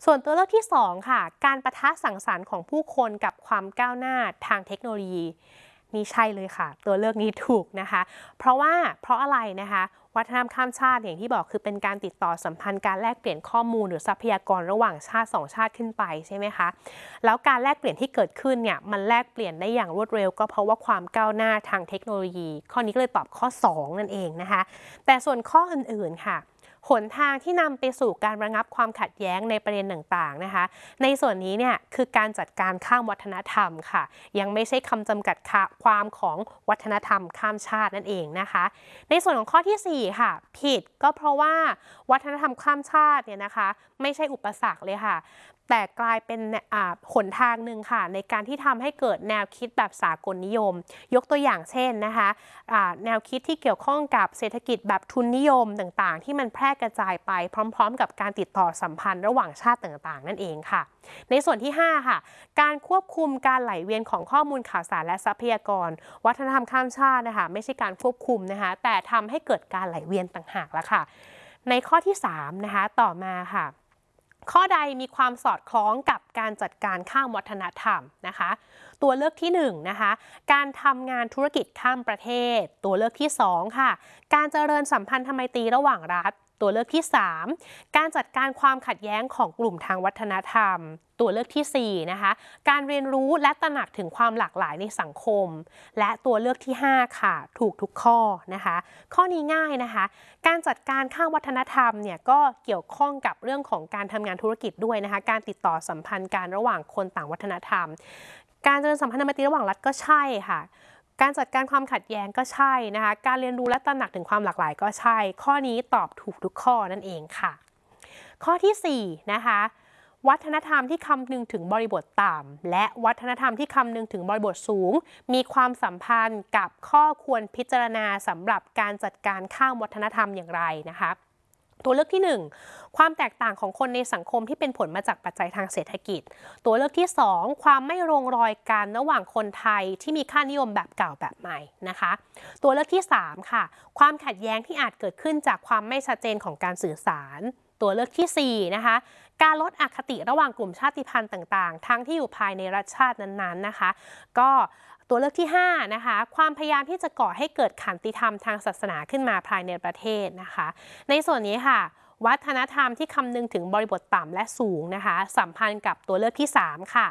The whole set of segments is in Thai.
ส่วนตัวเลือกที่2ค่ะการปะทะสังสรรค์ของผู้คนกับความก้าวหน้าทางเทคโนโลยีนี่ใช่เลยค่ะตัวเลือกนี้ถูกนะคะเพราะอะไรนะคะวัฒนธรรมข้ามชาติอย่างที่บอกคือเป็นการติดต่อสัมพันธ์การแลกเปลี่ยนข้อมูลหรือทรัพยากรระหว่างชาติ2ชาติขึ้นไปใช่ไหมคะแล้วการแลกเปลี่ยนที่เกิดขึ้นเนี่ยมันแลกเปลี่ยนได้อย่างรวดเร็วก็เพราะว่าความก้าวหน้าทางเทคโนโลยีข้อนี้ก็เลยตอบข้อ2นั่นเองนะคะแต่ส่วนข้ออื่นๆค่ะหนทางที่นำไปสู่การระงับความขัดแย้งในประเด็นต่างๆนะคะในส่วนนี้เนี่ยคือการจัดการข้ามวัฒนธรรมค่ะยังไม่ใช่คำจำกัดความของวัฒนธรรมข้ามชาตินั่นเองนะคะในส่วนของข้อที่4ค่ะผิดก็เพราะว่าวัฒนธรรมข้ามชาติเนี่ยนะคะไม่ใช่อุปสรรคเลยค่ะแต่กลายเป็นหนทางหนึ่งค่ะในการที่ทำให้เกิดแนวคิดแบบสากลนิยมยกตัวอย่างเช่นนะคะแนวคิดที่เกี่ยวข้องกับเศรษฐกิจแบบทุนนิยมต่างๆที่มันแพร่กระจายไปพร้อมๆกับการติดต่อสัมพันธ์ระหว่างชาติต่างๆนั่นเองค่ะในส่วนที่5ค่ะการควบคุมการไหลเวียนของข้อมูลข่าวสารและทรัพยากรวัฒนธรรมข้ามชาตินะคะไม่ใช่การควบคุมนะคะแต่ทำให้เกิดการไหลเวียนต่างหากละค่ะในข้อที่3นะคะต่อมาค่ะข้อใดมีความสอดคล้องกับการจัดการข้ามวัฒนธรรมนะคะตัวเลือกที่1นะคะการทำงานธุรกิจข้ามประเทศตัวเลือกที่2ค่ะการเจริญสัมพันธไมตรีระหว่างรัฐตัวเลือกที่3การจัดการความขัดแย้งของกลุ่มทางวัฒนธรรมตัวเลือกที่4นะคะการเรียนรู้และตระหนักถึงความหลากหลายในสังคมและตัวเลือกที่5ค่ะถูกทุกข้อนะคะข้อนี้ง่ายนะคะการจัดการข้ามวัฒนธรรมเนี่ยก็เกี่ยวข้องกับเรื่องของการทำงานธุรกิจด้วยนะคะการติดต่อสัมพันธ์กันระหว่างคนต่างวัฒนธรรมการเจริญสัมพันธไมตรีระหว่างรัฐก็ใช่ค่ะการจัดการความขัดแย้งก็ใช่นะคะการเรียนรู้และตระหนักถึงความหลากหลายก็ใช่ข้อนี้ตอบถูกทุกข้อนั่นเองค่ะข้อที่4นะคะวัฒนธรรมที่คำนึงถึงบริบทต่ำและวัฒนธรรมที่คำนึงถึงบริบทสูงมีความสัมพันธ์กับข้อควรพิจารณาสำหรับการจัดการข้ามวัฒนธรรมอย่างไรนะคะตัวเลือกที่1ความแตกต่างของคนในสังคมที่เป็นผลมาจากปัจจัยทางเศรษฐกิจตัวเลือกที่2ความไม่ลงรอยกันระหว่างคนไทยที่มีค่านิยมแบบเก่าแบบใหม่นะคะตัวเลือกที่3ค่ะความขัดแย้งที่อาจเกิดขึ้นจากความไม่ชัดเจนของการสื่อสารตัวเลือกที่4นะคะการลดอคติระหว่างกลุ่มชาติพันธุ์ต่างๆทั้งที่อยู่ภายในรัฐชาตินั้นๆนะคะก็ตัวเลือกที่5นะคะความพยายามที่จะก่อให้เกิดขันติธรรมทางศาสนาขึ้นมาภายในประเทศนะคะในส่วนนี้ค่ะวัฒนธรรมที่คำนึงถึงบริบทต่ำและสูงนะคะสัมพันธ์กับตัวเลือกที่3ค่ะ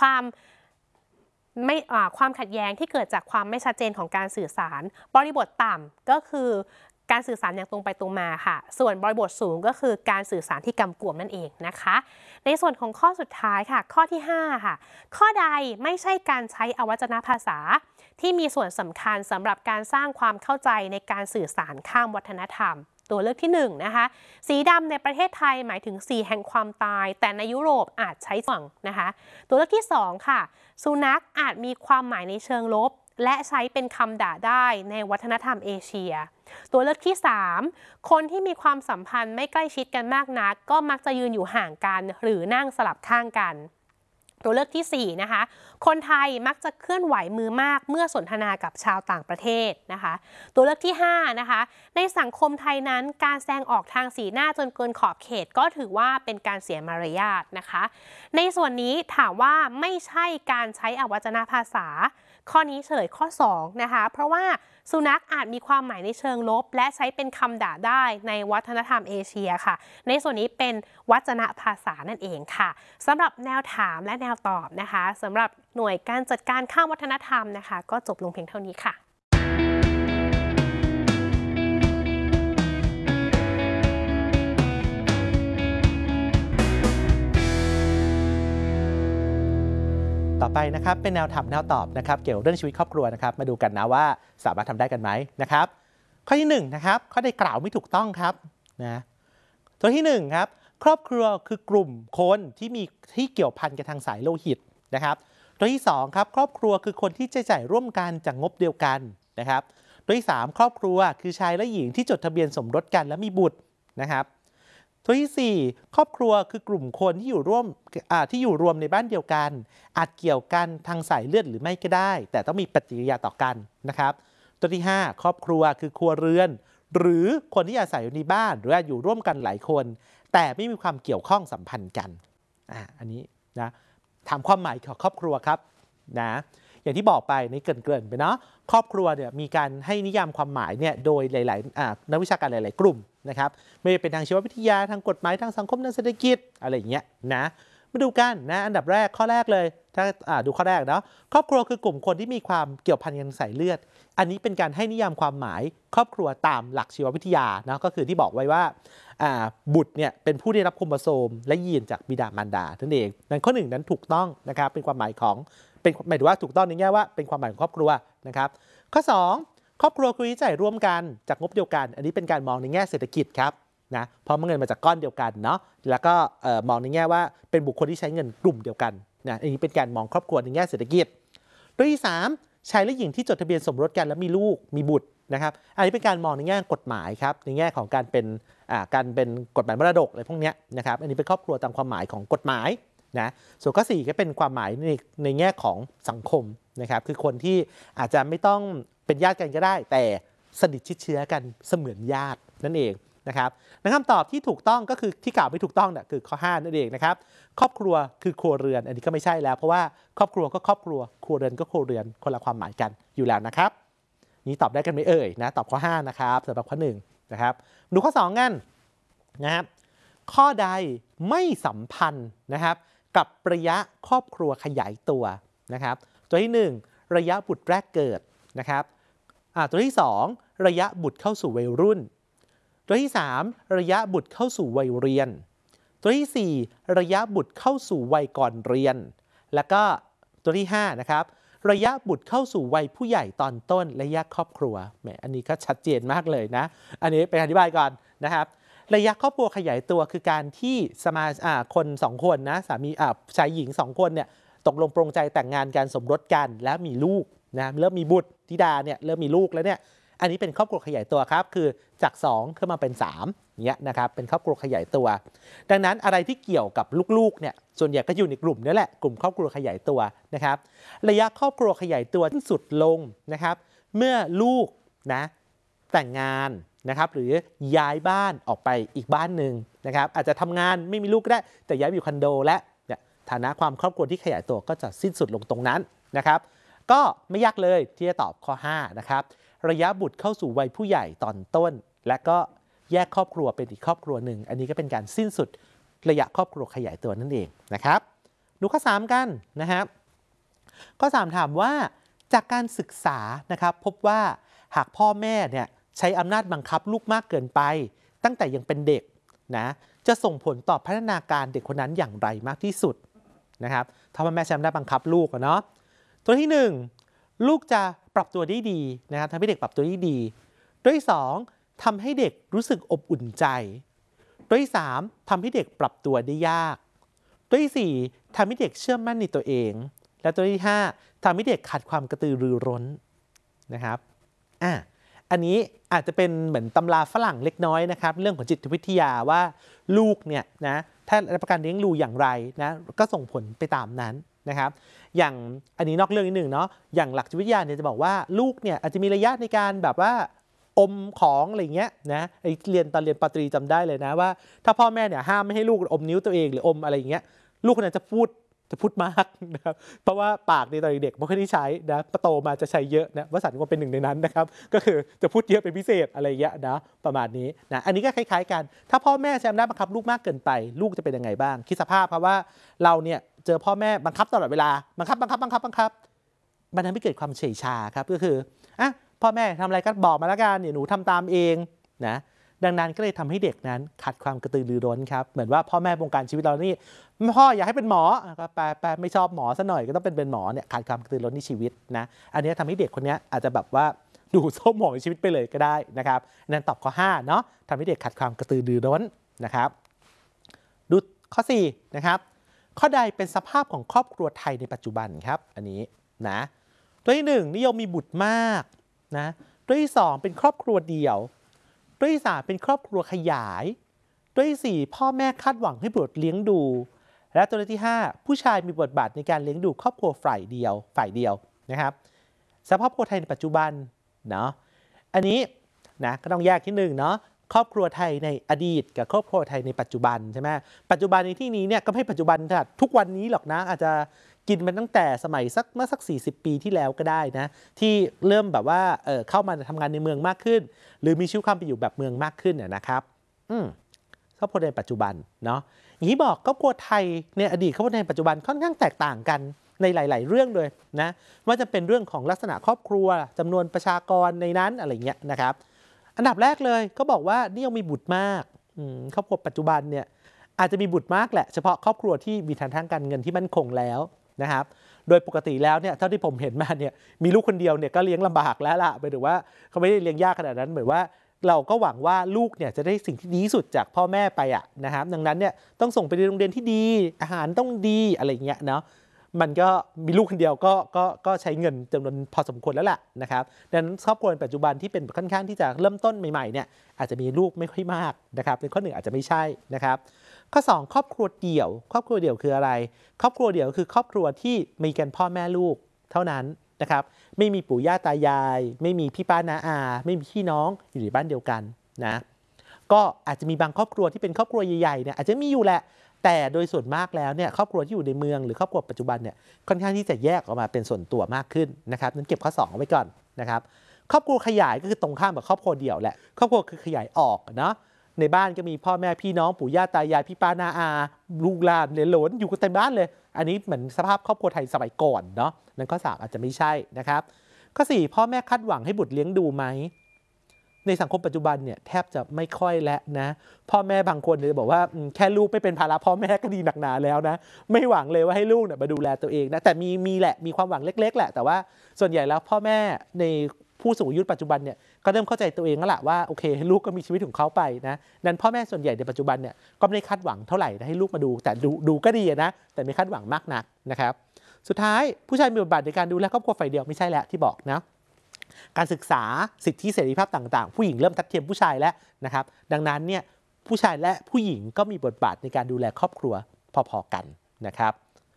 ความขัดแย้งที่เกิดจากความไม่ชัดเจนของการสื่อสารบริบทต่ำก็คือการสื่อสารอย่างตรงไปตรงมาค่ะส่วนบริบทสูงก็คือการสื่อสารที่กำกวมนั่นเองนะคะในส่วนของข้อสุดท้ายค่ะข้อที่5ค่ะข้อใดไม่ใช่การใช้อวัจนภาษาที่มีส่วนสำคัญสำหรับการสร้างความเข้าใจในการสื่อสารข้ามวัฒนธรรมตัวเลือกที่1นะคะสีดำในประเทศไทยหมายถึงสีแห่งความตายแต่ในยุโรปอาจใช้ฝั่งนะคะตัวเลือกที่2ค่ะสุนัขอาจมีความหมายในเชิงลบและใช้เป็นคำด่าได้ในวัฒนธรรมเอเชียตัวเลือกที่3คนที่มีความสัมพันธ์ไม่ใกล้ชิดกันมากนักก็มักจะยืนอยู่ห่างกันหรือนั่งสลับข้างกันตัวเลือกที่4นะคะคนไทยมักจะเคลื่อนไหวมือมากเมื่อสนทนากับชาวต่างประเทศนะคะตัวเลือกที่5นะคะในสังคมไทยนั้นการแสดงออกทางสีหน้าจนเกินขอบเขตก็ถือว่าเป็นการเสียมารยาทนะคะในส่วนนี้ถามว่าไม่ใช่การใช้อวัจนภาษาข้อนี้เฉลยข้อ2นะคะเพราะว่าสุนัขอาจมีความหมายในเชิงลบและใช้เป็นคำด่าได้ในวัฒนธรรมเอเชียค่ะในส่วนนี้เป็นวัจนภาษานั่นเองค่ะสำหรับแนวถามและแนวตอบนะคะสำหรับหน่วยการจัดการข้ามวัฒนธรรมนะคะก็จบลงเพียงเท่านี้ค่ะต่อไปนะครับเป็นแนวถามแนวตอบนะครับเกี่ยวกับเรื่องชีวิตครอบครัวนะครับมาดูกันนะว่าสามารถทำได้กันไหมนะครับข้อที่1นะครับข้อใดกล่าวไม่ถูกต้องครับนะตัวที่1ครับครอบครัวคือกลุ่มคนที่เกี่ยวพันกันทางสายโลหิตนะครับตัวที่2ครับครอบครัวคือคนที่ใช้จ่ายร่วมกันจากงบเดียวกันนะครับตัวที่3ครอบครัวคือชายและหญิงที่จดทะเบียนสมรสกันและมีบุตรนะครับตัวที่4ครอบครัวคือกลุ่มคนที่อยู่รวมในบ้านเดียวกันอาจเกี่ยวกันทางสายเลือดหรือไม่ก็ได้แต่ต้องมีปฏิกิริยาต่อกันนะครับตัวที่5ครอบครัวคือครัวเรือนหรือคนที่อาศัยอยู่ในบ้านหรืออยู่ร่วมกันหลายคนแต่ไม่มีความเกี่ยวข้องสัมพันธ์กันอันนี้นะถามความหมายของครอบครัวครับนะอย่างที่บอกไปในเกริ่นๆไปเนาะครอบครัวเนี่ยมีการให้นิยามความหมายเนี่ยโดยหลายๆนักวิชาการหลายๆกลุ่มนะครับไม่ว่าเป็นทางชีววิทยาทางกฎหมายทางสังคมทางเศรษฐกิจอะไรอย่างเงี้ยนะมาดูกันนะอันดับแรกข้อแรกเลยถ้าดูข้อแรกเนาะครอบครัวคือกลุ่มคนที่มีความเกี่ยวพันกันสายเลือดอันนี้เป็นการให้นิยามความหมายครอบครัวตามหลักชีววิทยานะก็คือที่บอกไว้ว่าบุตรเนี่ยเป็นผู้ได้รับโครโมโซมและยีนจากบิดามารดานั่นเองนั้นข้อหนึ่งนั้นถูกต้องนะครับเป็นความหมายของเป็นหมายถึงว่าถูกต้องในแง่ว่าเป็นความหมายของครอบครัวนะครับข้อ2ครอบครัวคือใช้จ่ายร่วมกันจากงบเดียวกันอันนี้เป็นการมองในแง่เศรษฐกิจครับนะเพราะเงินมาจากก้อนเดียวกันเนาะแล้วก็มองในแง่ว่าเป็นบุคคลที่ใช้เงินกลุ่มเดียวกันนะอันนี้เป็นการมองครอบครัวในแง่เศรษฐกิจโดยที่3ชายและหญิงที่จดทะเบียนสมรสกันแล้วมีลูกมีบุตรนะครับอันนี้เป็นการมองในแง่กฎหมายครับในแง่ของการเป็นกฎหมายมรดกอะไรพวกนี้นะครับอันนี้เป็นครอบครัวตามความหมายของกฎหมายนะส่วนข้อ4ก็เป็นความหมายในแง่ของสังคมนะครับคือคนที่อาจจะไม่ต้องเป็นญาติกันก็ได้แต่สนิทชิดเชื้อกันเสมือนญาตินั่นเองนะครับคำตอบที่ถูกต้องก็คือที่กล่าวไม่ถูกต้องเนี่ยคือข้อ5นั่นเองนะครับครอบครัวคือครัวเรือนอันนี้ก็ไม่ใช่แล้วเพราะว่าครอบครัวก็ครอบครัวครัวเรือนก็ครัวเรือนคนละความหมายกันอยู่แล้วนะครับนี่ตอบได้กันไหมเอ่ยนะตอบข้อ5นะครับสำหรับข้อ1นะครับดูข้อ2กันนะครับข้อใดไม่สัมพันธ์นะครับกับระยะครอบครัวขยายตัวนะครับตัวที่1ระยะบุตรแรกเกิดนะครับตัวที่2ระยะบุตรเข้าสู่วัยรุ่นตัวที่3ระยะบุตรเข้าสู่วัยเรียนตัวที่4ระยะบุตรเข้าสู่วัยก่อนเรียนแล้วก็ตัวที่5นะครับระยะบุตรเข้าสู่วัยผู้ใหญ่ตอนต้นระยะครอบครัวแหมอันนี้ก็ชัดเจนมากเลยนะอันนี้ไปอธิบายก่อนนะครับระยะครอบครัวขยายตัวคือการที่คน2คนนะสามีชายหญิง2คนเนี่ยตกลงปรงใจแต่งงานกันสมรสกันแล้วมีลูกนะเริ่มมีบุตรธิดาเนี่ยเริ่มมีลูกแล้วเนี่ยอันนี้เป็นครอบครัวขยายตัวครับคือจาก2ขึ้นมาเป็น3เนี้ยนะครับเป็นครอบครัวขยายตัวดังนั้นอะไรที่เกี่ยวกับลูกๆเนี่ยส่วนใหญ่ก็อยู่ในกลุ่มนี้แหละกลุ่มครอบครัวขยายตัวนะครับระยะครอบครัวขยายตัวที่สุดลงนะครับเมื่อลูกนะแต่งงานนะครับหรือย้ายบ้านออกไปอีกบ้านหนึ่งนะครับอาจจะทำงานไม่มีลูกก็ได้แต่ย้ายไปอยู่คอนโดและฐานะความครอบครัวที่ขยายตัวก็จะสิ้นสุดลงตรงนั้นนะครับก็ไม่ยากเลยที่จะตอบข้อ5นะครับระยะบุตรเข้าสู่วัยผู้ใหญ่ตอนต้นและก็แยกครอบครัวเป็นอีกครอบครัวหนึ่งอันนี้ก็เป็นการสิ้นสุดระยะครอบครัวขยายตัวนั่นเองนะครับดูข้อ3กันนะครับข้อ3ถามว่าจากการศึกษานะครับพบว่าหากพ่อแม่เนี่ยใช้อำนาจบังคับลูกมากเกินไปตั้งแต่ยังเป็นเด็กนะจะส่งผลต่อพัฒนาการเด็กคนนั้นอย่างไรมากที่สุดนะครับถ้าพ่อแม่ใช้อำนาจบังคับลูกเนาะตัวที่1ลูกจะปรับตัวได้ดีนะครับทำให้เด็กปรับตัวได้ดีตัวที่2ทำให้เด็กรู้สึกอบอุ่นใจตัวที่3ทำให้เด็กปรับตัวได้ยากตัวที่4ทำให้เด็กเชื่อมั่นในตัวเองและตัวที่5ทำให้เด็กขาดความกระตือรือร้นนะครับอันนี้อาจจะเป็นเหมือนตำราฝรั่งเล็กน้อยนะครับเรื่องของจิตวิทยาว่าลูกเนี่ยนะถ้ารับประกันเลี้ยงดูอย่างไรนะก็ส่งผลไปตามนั้นนะครับอย่างอันนี้นอกเรื่องนิดหนึ่งเนาะอย่างหลักจิตวิทยาเนี่ยจะบอกว่าลูกเนี่ยอาจจะมีระยะในการแบบว่าอมของอะไรเงี้ยนะเรียนตอนเรียนปตรีจำได้เลยนะว่าถ้าพ่อแม่เนี่ยห้ามไม่ให้ลูกอมนิ้วตัวเองหรืออมอะไรอย่างเงี้ยลูกคนนั้นจะพูดมากนะครับเพราะว่าปากในตอนเด็กไม่ค่อยได้ใช้นะพอโตมาจะใช้เยอะนะวสันต์ก็เป็นหนึ่งในนั้นนะครับก็คือจะพูดเยอะเป็นพิเศษอะไรเงี้ยนะประมาณนี้นะอันนี้ก็คล้ายๆกันถ้าพ่อแม่ใช้อำนาจบังคับลูกมากเกินไปลูกจะเป็นยังไงบ้างคิดสภาพครับว่าเราเนี่ยเจอพ่อแม่บังคับตลอดเวลาบังคับมันทำให้เกิดความเฉยชาครับก็คือพ่อแม่ทำอะไรก็บอกมาแล้วกันเนี่ยหนูทำตามเองนะดังนั้นก็เลยทำให้เด็กนั้นขาดความกระตือรือร้นครับเหมือนว่าพ่อแม่วงการชีวิตเรานี่พ่ออยากให้เป็นหมอก็แปลไม่ชอบหมอซะหน่อยก็ต้องเป็นหมอเนี่ยขาดความกระตือรือร้นในชีวิตนะอันนี้ทำให้เด็กคนนี้อาจจะแบบว่าดูเศร้าหมองในชีวิตไปเลยก็ได้นะครับนั่นตอบข้อ5เนาะทำให้เด็กขาดความกระตือรือร้นนะครับดูข้อ4นะครับข้อใดเป็นสภาพของครอบครัวไทยในปัจจุบันครับอันนี้นะตัวที่1นิยมมีบุตรมากนะตัวที่2เป็นครอบครัวเดี่ยวตัวที่3เป็นครอบครัวขยายตัวที่4พ่อแม่คาดหวังให้บุตรเลี้ยงดูและตัวที่5ผู้ชายมีบทบาทในการเลี้ยงดูครอบครัวฝ่ายเดียวนะครับสภาพครอบครัวไทยในปัจจุบันเนาะอันนี้นะก็ต้องแยกที่1เนาะครอบครัวไทยในอดีตกับครอบครัวไทยในปัจจุบันใช่ไหมปัจจุบันในที่นี้เนี่ยก็ไม่ปัจจุบันทุกวันนี้หรอกนะอาจจะกินมันตั้งแต่สมัยเมื่อสัก40 ปีที่แล้วก็ได้นะที่เริ่มแบบว่าเข้ามาทำงานในเมืองมากขึ้นหรือมีชีวิตความเป็นอยู่แบบเมืองมากขึ้นนะครับครอบครัวในปัจจุบันเนาะอย่างที่บอกครอบครัวไทยในอดีตครอบครัวในปัจจุบันค่อนข้างแตกต่างกันในหลายๆเรื่องเลยนะว่าจะเป็นเรื่องของลักษณะครอบครัวจำนวนประชากรในนั้นอะไรเงี้ยนะครับอันดับแรกเลยก็บอกว่านี่ยังมีบุตรมากครอบครัวปัจจุบันเนี่ยอาจจะมีบุตรมากแหละเฉพาะครอบครัวที่มีฐานะทางการเงินที่มั่นคงแล้วนะครับโดยปกติแล้วเนี่ยเท่าที่ผมเห็นมาเนี่ยมีลูกคนเดียวเนี่ยก็เลี้ยงลำบากแล้วล่ะหมายถึงว่าเขาไม่ได้เลี้ยงยากขนาดนั้นเหมือนว่าเราก็หวังว่าลูกเนี่ยจะได้สิ่งที่ดีที่สุดจากพ่อแม่ไปนะครับดังนั้นเนี่ยต้องส่งไปเรียนโรงเรียนที่ดีอาหารต้องดีอะไรเงี้ยเนาะมันก็มีลูกคนเดียวก็ใช้เงินจำนวนพอสมควรแล้วล่ะนะครับดังนั้นครอบครัวปัจจุบันที่เป็นค่อนข้างที่จะเริ่มต้นใหม่ๆเนี่ยอาจจะมีลูกไม่ค่อยมากนะครับเป็นข้อหนึ่งอาจจะไม่ใช่นะครับข้อ2ครอบครัวเดี่ยวครอบครัวเดี่ยวคืออะไรครอบครัวเดี่ยวคือครอบครัวที่มีกันพ่อแม่ลูกเท่านั้นนะครับไม่มีปู่ย่าตายายไม่มีพี่ป้าน้าอาไม่มีพี่น้องอยู่ในบ้านเดียวกันนะก็อาจจะมีบางครอบครัวที่เป็นครอบครัวใหญ่ๆเนี่ยอาจจะมีอยู่แหละแต่โดยส่วนมากแล้วเนี่ยครอบครัวที่อยู่ในเมืองหรือครอบครัวปัจจุบันเนี่ยค่อนข้างที่จะแยกออกมาเป็นส่วนตัวมากขึ้นนะครับนั้นเก็บข้อ2ไว้ก่อนนะครับครอบครัวขยายก็คือตรงข้ามกับครอบครัวเดี่ยวแหละครอบครัวคือขยายออกเนาะในบ้านก็มีพ่อแม่พี่น้องปู่ย่าตายายพี่ป้าน้าอาลูกหลานเหลนหลนอยู่กันเต็มบ้านเลยอันนี้เหมือนสภาพครอบครัวไทยสมัยก่อนเนาะนั้นข้อ3อาจจะไม่ใช่นะครับข้อ4พ่อแม่คาดหวังให้บุตรเลี้ยงดูไหมในสังคมปัจจุบันเนี่ยแทบจะไม่ค่อยแล้วนะพ่อแม่บางคนเลยบอกว่าแค่ลูกไม่เป็นภาระพ่อแม่ก็ดีหนักหนาแล้วนะไม่หวังเลยว่าให้ลูกเนี่ยมาดูแลตัวเองนะแต่มีแหละมีความหวังเล็กๆแหละแต่ว่าส่วนใหญ่แล้วพ่อแม่ในผู้สูงอายุปัจจุบันเนี่ยก็เริ่มเข้าใจตัวเองแล้วล่ะว่าโอเคลูกก็มีชีวิตของเขาไปนะนั้นพ่อแม่ส่วนใหญ่ในปัจจุบันเนี่ยก็ไม่ได้คาดหวังเท่าไหร่นะให้ลูกมาดูแต่ดูก็ดีนะแต่ไม่คาดหวังมากนักนะครับสุดท้ายผู้ชายมีบทบาทในการดูแลครอบครัวฝ่ายเดียวไม่ใช่แล้วที่บอกนะการศึกษาสิทธิเสรีภาพต่างๆผู้หญิงเริ่มทัดเทียมผู้ชายแล้วนะครับดังนั้นเนี่ยผู้ชายและผู้หญิงก็มีบทบาทในการดูแลครอบครัวพอๆกันนะครับ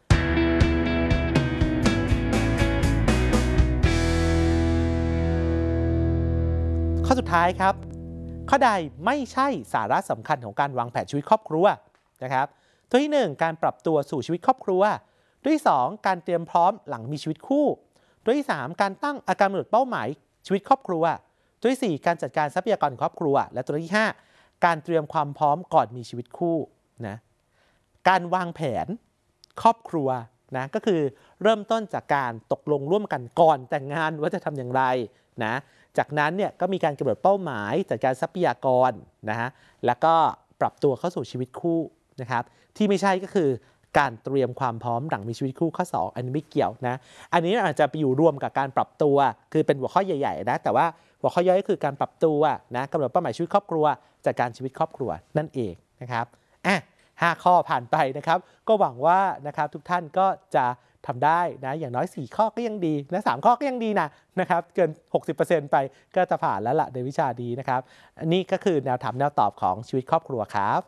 ข้อสุดท้ายครับข้อใดไม่ใช่สาระสำคัญของการวางแผนชีวิตครอบครัวนะครับตัวที่1การปรับตัวสู่ชีวิตครอบครัวตัวที่2การเตรียมพร้อมหลังมีชีวิตคู่ตัวที่3การตั้งการกำหนดเป้าหมายชีวิตครอบครัวตัวที่4การจัดการทรัพยากรครอบครัวและตัวที่5การเตรียมความพร้อมก่อนมีชีวิตคู่นะการวางแผนครอบครัวนะก็คือเริ่มต้นจากการตกลงร่วมกันก่อนแต่งงานว่าจะทำอย่างไรนะจากนั้นเนี่ยก็มีการกำหนดเป้าหมายจัดการทรัพยากรนะฮะแล้วก็ปรับตัวเข้าสู่ชีวิตคู่นะครับที่ไม่ใช่ก็คือการเตรียมความพร้อมหลังมีชีวิตคู่ข้อ2อันนี้ไม่เกี่ยวนะอันนี้อาจจะไปอยู่รวมกับการปรับตัวคือเป็นหัวข้อใหญ่ๆนะแต่ว่าหัวข้อย่อยก็คือการปรับตัวนะกำหนดเป้าหมายชีวิตครอบครัวจัดการชีวิตครอบครัวนั่นเองนะครับ5 ข้อผ่านไปนะครับก็หวังว่านะครับทุกท่านก็จะทำได้นะอย่างน้อย4ข้อก็ยังดีนะ3ข้อก็ยังดีนะครับเกิน 60% ไปก็จะผ่านแล้วล่ะในวิชาดีนะครับนี่ก็คือแนวถามแนวตอบของชีวิตครอบครัวครับ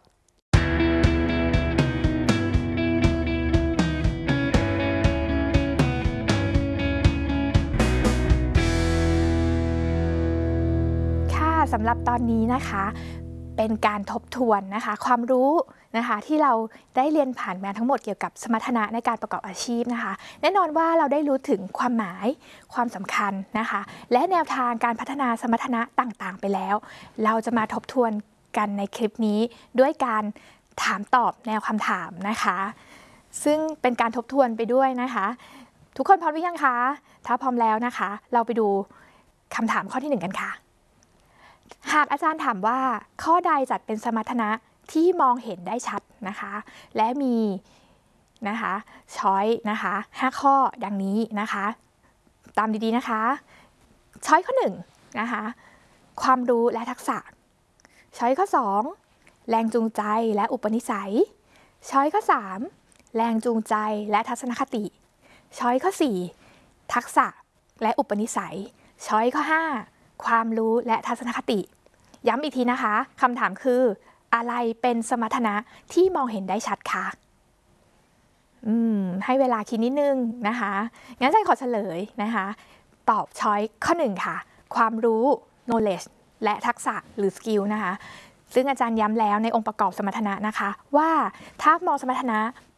สำหรับตอนนี้นะคะเป็นการทบทวนนะคะความรู้นะคะที่เราได้เรียนผ่านมาทั้งหมดเกี่ยวกับสมรรถนะในการประกอบอาชีพนะคะแน่นอนว่าเราได้รู้ถึงความหมายความสำคัญนะคะและแนวทางการพัฒนาสมรรถนะต่างๆไปแล้วเราจะมาทบทวนกันในคลิปนี้ด้วยการถามตอบแนวคำถามนะคะซึ่งเป็นการทบทวนไปด้วยนะคะทุกคนพร้อมหรือยังคะถ้าพร้อมแล้วนะคะเราไปดูคำถามข้อที่1กันค่ะหากอาจารย์ถามว่าข้อใดจัดเป็นสมรรถนะที่มองเห็นได้ชัดนะคะและมีนะคะช้อยนะคะ5ข้อดังนี้นะคะตามดีๆนะคะช้อยข้อ1นะคะความรู้และทักษะช้อยข้อ2แรงจูงใจและอุปนิสัยช้อยข้อ3แรงจูงใจและทัศนคติช้อยข้อ4ทักษะและอุปนิสัยช้อยข้อ5ความรู้และทัศนคติย้ำอีกทีนะคะคำถามคืออะไรเป็นสมรรถนะที่มองเห็นได้ชัดคะให้เวลาคิดนิดนึงนะคะงั้นอาจารย์ขอเฉลยนะคะตอบช้อยข้อ1ค่ะความรู้ knowledge และทักษะหรือสกิลนะคะซึ่งอาจารย์ย้ำแล้วในองค์ประกอบสมรรถนะนะคะว่าถ้ามองสมรรถนะ